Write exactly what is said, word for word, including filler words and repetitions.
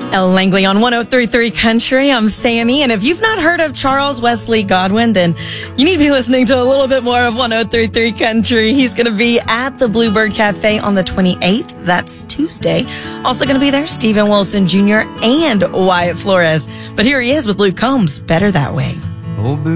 El Langley on one oh three point three Country. I'm Sammy, and if you've not heard of Charles Wesley Godwin, then you need to be listening to a little bit more of one oh three point three Country. He's going to be at the Bluebird Cafe on the twenty-eighth. That's Tuesday. Also going to be there, Stephen Wilson Junior and Wyatt Flores. But here he is with Luke Combs, Better That Way. Oh,